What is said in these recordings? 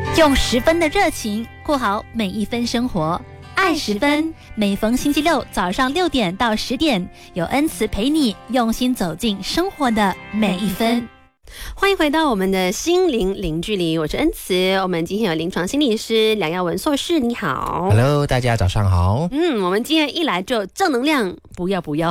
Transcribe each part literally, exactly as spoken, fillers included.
用十分的热情过好每一分生活，爱十分。每逢星期六早上六点到十点，有恩慈陪你用心走进生活的每一分。 欢迎回到我们的心灵零距离，我是恩慈。我们今天有临床心理师梁耀文硕士，你好。 Hello， 大家早上好。 嗯，我们今天一来就正能量，不要不要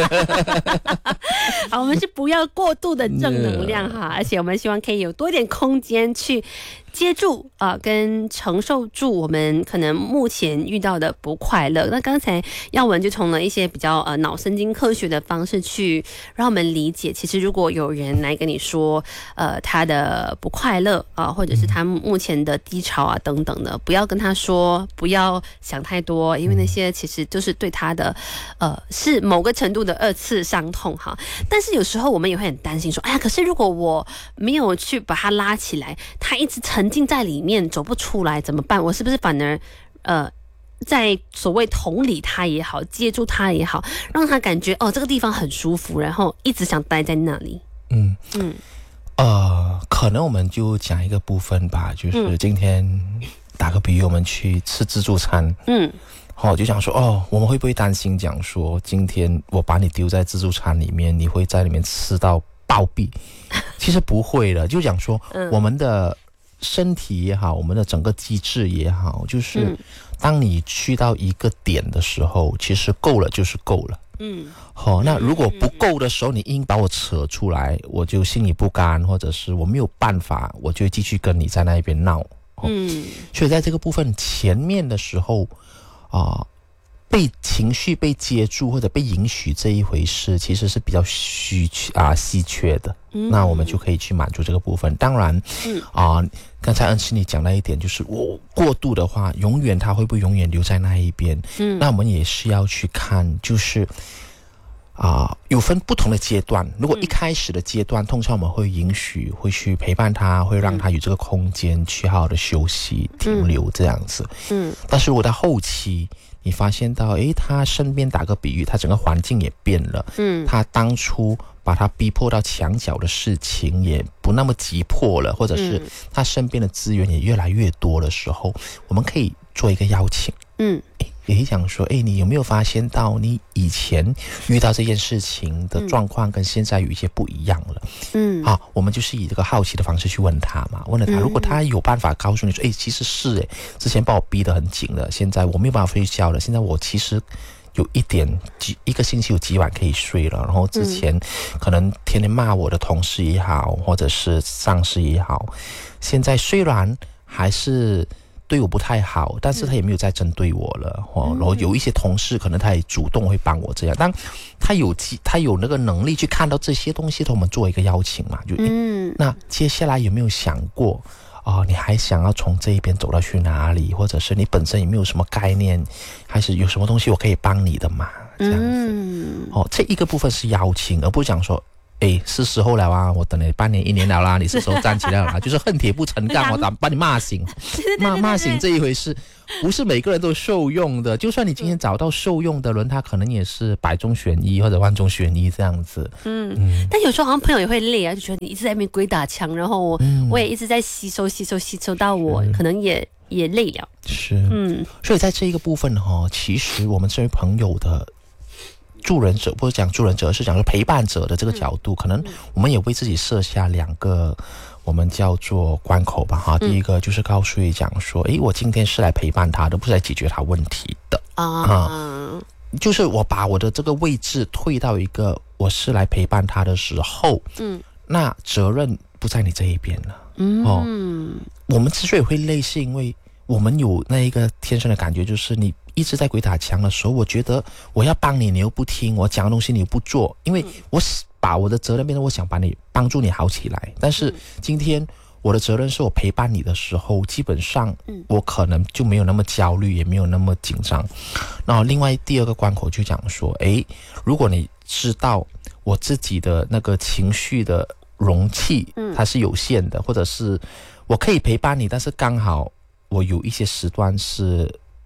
好，我们是不要过度的正能量哈，而且我们希望可以有多点空间去接住啊、呃，跟承受住我们可能目前遇到的不快乐。那刚才耀文就从了一些比较呃脑神经科学的方式去让我们理解，其实如果有人来跟你说呃他的不快乐啊、呃，或者是他目前的低潮啊等等的，不要跟他说，不要想太多，因为那些其实就是对他的呃是某个程度的二次伤痛哈。但是有时候我们也会很担心说，哎呀，可是如果我没有去把他拉起来，他一直沉浸在里面走不出来怎么办？我是不是反而呃在所谓同理他也好，接住他也好，让他感觉哦这个地方很舒服，然后一直想待在那里。 嗯嗯呃，可能我们就讲一个部分吧，就是今天打个比喻，我们去吃自助餐，嗯，哦，就想说哦，我们会不会担心讲说，今天我把你丢在自助餐里面，你会在里面吃到暴毙？其实不会的，就讲说、嗯、我们的身体也好，我们的整个机制也好，就是当你去到一个点的时候，其实够了就是够了。嗯，好、哦，那如果不够的时候，你硬把我扯出来，我就心里不甘，或者是我没有办法，我就继续跟你在那边闹。哦、嗯，所以在这个部分前面的时候啊、呃，被情绪被接住或者被允许这一回事，其实是比较虚啊稀缺的。嗯，那我们就可以去满足这个部分。当然，嗯啊、呃，刚才恩慈你讲到一点，就是我过度的话，永远他会不会永远留在那一边？嗯，那我们也是要去看，就是啊、呃，有分不同的阶段。如果一开始的阶段，通常我们会允许，会去陪伴他，会让他有这个空间去好好的休息、停留这样子。嗯，但是如果到后期，你发现到，诶，他身边打个比喻，他整个环境也变了。嗯，他当初把他逼迫到墙角的事情也不那么急迫了，或者是他身边的资源也越来越多的时候，我们可以做一个邀请。嗯，也想说，诶，你有没有发现到你以前遇到这件事情的状况跟现在有一些不一样了？嗯，好，我们就是以这个好奇的方式去问他嘛，问了他，如果他有办法告诉你说，诶，其实是诶，之前把我逼得很紧了，现在我没有办法睡觉了，现在我其实有一点几一个星期有几晚可以睡了，然后之前可能天天骂我的同事也好，或者是上司也好，现在虽然还是对我不太好，但是他也没有再针对我了、哦、然后有一些同事可能他也主动会帮我这样，但他有他有那个能力去看到这些东西，我们做一个邀请嘛，就嗯，那接下来有没有想过哦，你还想要从这一边走到去哪里，或者是你本身有没有什么概念，还是有什么东西我可以帮你的嘛？这样子，嗯、哦，这一个部分是邀请，而不是讲说，哎，是时候了啊，我等你半年一年了啦，你是时候站起来了啦，就是恨铁不成钢，我打把你骂醒，骂骂醒这一回事，不是每个人都受用的。就算你今天找到受用的人，他可能也是百中选一或者万中选一这样子。嗯，嗯但有时候好像朋友也会累啊，就觉得你一直在那边鬼打墙，然后我、嗯、我也一直在吸收吸收吸收到我可能也也累了。 是，嗯，所以在这一个部分哈、哦，其实我们作为朋友的助人者，不是讲助人者，是讲说陪伴者的这个角度，嗯、可能我们也为自己设下两个我们叫做关口吧哈。嗯、第一个就是告诉你讲说，诶，我今天是来陪伴他的，不是来解决他问题的啊、嗯。就是我把我的这个位置退到一个我是来陪伴他的时候，嗯，那责任不在你这一边了。嗯，哦，我们之所以会累，是因为我们有那一个天生的感觉，就是你一直在鬼打墙的时候，我觉得我要帮你，你又不听，我讲的东西你又不做，因为我把我的责任变成我想把你帮助你好起来，但是今天我的责任是我陪伴你的时候，基本上我可能就没有那么焦虑，也没有那么紧张。然后另外第二个关口就讲说，诶，如果你知道我自己的那个情绪的容器它是有限的，或者是我可以陪伴你，但是刚好我有一些时段是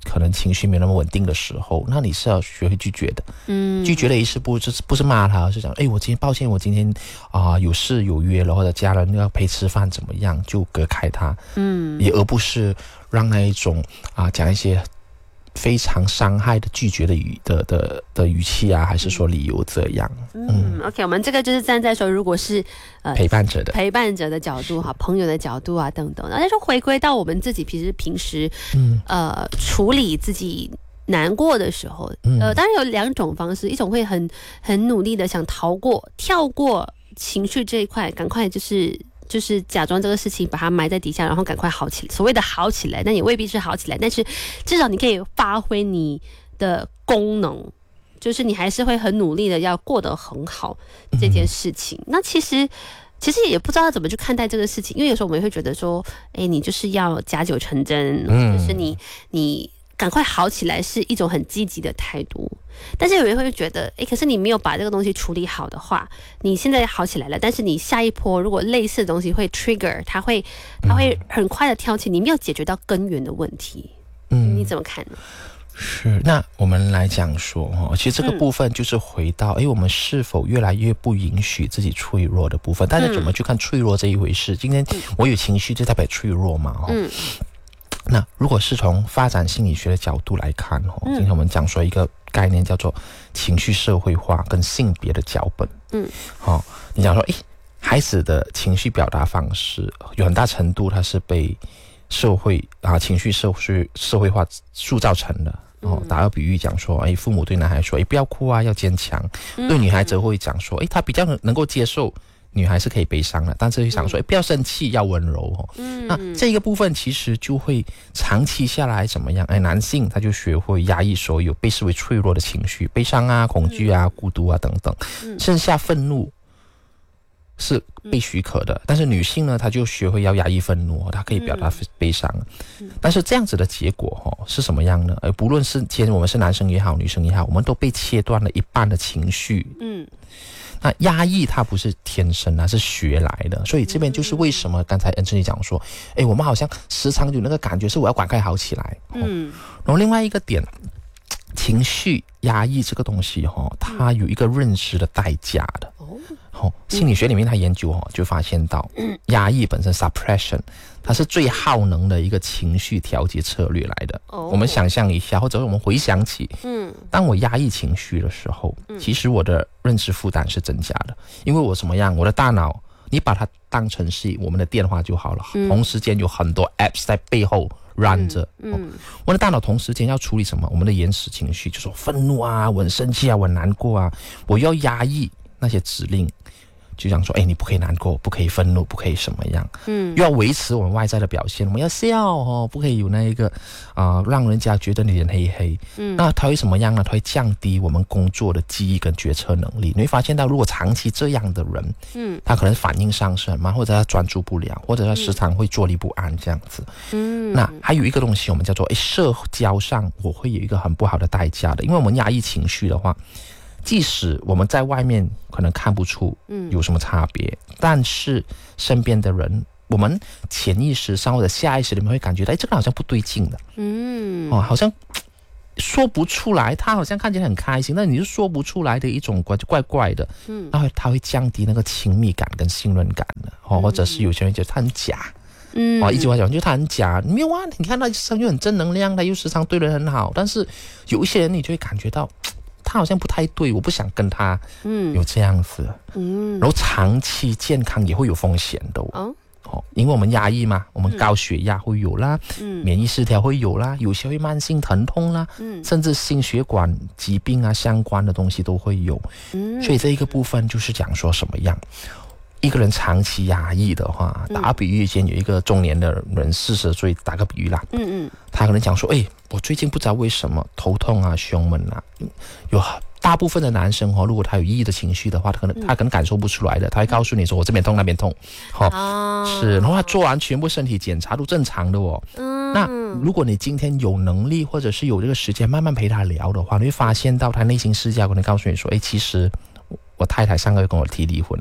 可能情绪没那么稳定的时候，那你是要学会拒绝的。嗯，拒绝的意思不是不是骂他，是讲哎，我今天抱歉，我今天啊、呃、有事有约了，或者家人要陪吃饭怎么样，就隔开他。嗯，也而不是让那一种啊、呃、讲一些非常伤害的拒绝的语的的的语气啊，还是说理由这样。 嗯, 嗯 ，OK， 我们这个就是站在说，如果是呃陪伴者的陪伴者的角度哈，朋友的角度啊等等，然后就回归到我们自己，其实平时嗯呃处理自己难过的时候，呃，当然有两种方式，一种会很很努力的想逃过、跳过情绪这一块，赶快就是。就是假装这个事情把它埋在底下，然后赶快好起来。所谓的好起来，但也未必是好起来，但是至少你可以发挥你的功能，就是你还是会很努力的要过得很好这件事情。嗯、那其实其实也不知道怎么去看待这个事情，因为有时候我们也会觉得说，哎，你就是要假酒成真，嗯、就是你你赶快好起来是一种很积极的态度。但是有人会觉得，哎，可是你没有把这个东西处理好的话，你现在好起来了，但是你下一波如果类似的东西会 trigger， 它会它会很快的挑起，你没有解决到根源的问题。嗯，你怎么看呢？ 是，那我们来讲说哈，其实这个部分就是回到，哎、嗯，我们是否越来越不允许自己脆弱的部分？大家怎么去看脆弱这一回事？今天我有情绪就代表脆弱嘛？嗯。那如果是从发展心理学的角度来看，今天我们讲说一个概念叫做情绪社会化跟性别的脚本。嗯，好、哦，你讲说，诶，孩子的情绪表达方式有很大程度它是被社会啊情绪社会社会化塑造成的。哦，打个比喻讲说，诶，父母对男孩说，诶，不要哭啊，要坚强。对女孩则会讲说，诶，他比较能够接受。女孩是可以悲伤的，但是会想说，嗯、不要生气，要温柔哦。嗯，那这个部分其实就会长期下来怎么样？哎，男性他就学会压抑所有被视为脆弱的情绪，悲伤啊、恐惧啊、孤独啊等等。嗯，剩下愤怒是被许可的，但是女性呢，她就学会要压抑愤怒，她可以表达悲伤。嗯，但是这样子的结果哦是什么样呢？不论是今天我们是男生也好，女生也好，我们都被切断了一半的情绪。嗯。那压抑它不是天生啊，是学来的，所以这边就是为什么刚才恩珍你讲说，哎，我们好像时常有那个感觉是我要赶快好起来。嗯，然后另外一个点，情绪压抑这个东西哈、哦，它有一个认知的代价的。哦，心理学里面他研究哦，就发现到，压抑本身 suppression， 它是最耗能的一个情绪调节策略来的。哦，我们想象一下，或者我们回想起，嗯，当我压抑情绪的时候，其实我的认知负担是增加的，因为我怎么样，我的大脑，你把它当成是我们的电话就好了，嗯、同时间有很多 apps 在背后 run 着。嗯，嗯、哦，我的大脑同时间要处理什么？我们的原始情绪，就说愤怒啊，我很生气啊，我很难过啊，我要压抑那些指令。就想说，哎，你不可以难过，不可以愤怒，不可以什么样，嗯，又要维持我们外在的表现，我们要笑哦，不可以有那一个啊、呃，让人家觉得你脸黑黑，嗯，那它会什么样呢？它会降低我们工作的记忆跟决策能力。你会发现到，如果长期这样的人，嗯，他可能反应上是很慢，或者他专注不了，或者他时常会坐立不安这样子，嗯，那还有一个东西我们叫做，哎，社交上我会有一个很不好的代价的，因为我们压抑情绪的话。即使我们在外面可能看不出有什么差别，嗯、但是身边的人，我们潜意识上或者下意识里面会感觉到，哎，这个好像不对劲的，嗯，哦，好像说不出来，他好像看起来很开心，但你就说不出来的一种怪怪怪的，嗯，然后他会降低那个亲密感跟信任感的，哦，或者是有些人觉得他很假。嗯，哦，一句话讲，就他很假，没有啊，你看他身上又很正能量，他又时常对人很好，但是有一些人你就会感觉到。他好像不太对，我不想跟他有这样子，嗯，然后长期健康也会有风险的哦，哦，因为我们压抑嘛，我们高血压会有啦，嗯，免疫失调会有啦，有些会慢性疼痛啦，嗯，甚至心血管疾病啊相关的东西都会有，嗯，所以这一个部分就是讲说什么样。一个人长期压抑的话，打比喻间有一个中年的人四十岁，打个比喻啦，嗯嗯，他可能讲说，哎，我最近不知道为什么头痛啊、胸闷啊，有大部分的男生哦，如果他有抑郁的情绪的话，他可能他可能感受不出来的，他会告诉你说我这边痛那边痛，好、哦，是，然后他做完全部身体检查都正常的哦，嗯，那如果你今天有能力或者是有这个时间慢慢陪他聊的话，你会发现到他内心世界可能告诉你说，哎，其实我太太上个月跟我提离婚了。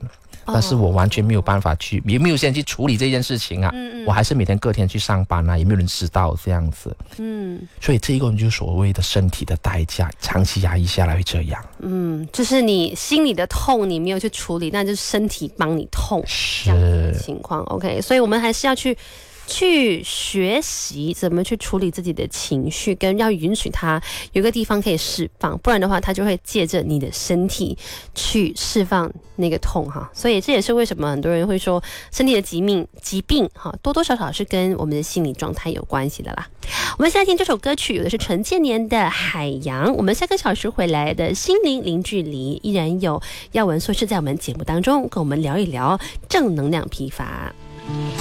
但是我完全没有办法去，也没有先去处理这件事情啊。嗯嗯，我还是每天隔天去上班啊，也没有人知道这样子。嗯，所以这一个就是所谓的身体的代价，长期压抑下来会这样。 嗯，就是你心里的痛你没有去处理，那就是身体帮你痛， 是这样子的情况。OK， 所以我们还是要去。去学习怎么去处理自己的情绪，跟要允许它有个地方可以释放，不然的话它就会借着你的身体去释放那个痛哈。所以这也是为什么很多人会说身体的疾病疾病哈，多多少少是跟我们的心理状态有关系的啦。我们现在听这首歌曲，有的是陈建年的《海洋》。我们下个小时回来的心灵零距离，依然有耀文硕士在我们节目当中跟我们聊一聊正能量批发。